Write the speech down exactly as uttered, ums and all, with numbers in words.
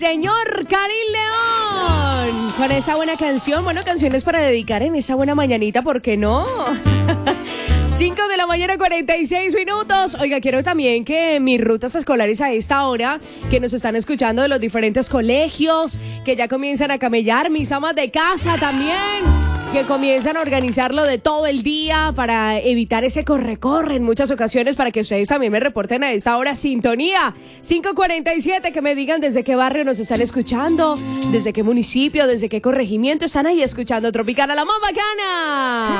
señor Karim León. Con esa buena canción, bueno, canciones para dedicar en esa buena mañanita, ¿por qué no? cinco de la mañana, cuarenta y seis minutos. Oiga, quiero también que mis rutas escolares a esta hora, que nos están escuchando de los diferentes colegios, que ya comienzan a camellar, mis amas de casa también, que comienzan a organizarlo de todo el día para evitar ese corre-corre en muchas ocasiones, para que ustedes también me reporten a esta hora sintonía. cinco cuarenta y siete, que me digan desde qué barrio nos están escuchando, desde qué municipio, desde qué corregimiento están ahí escuchando Tropical, a la más bacana.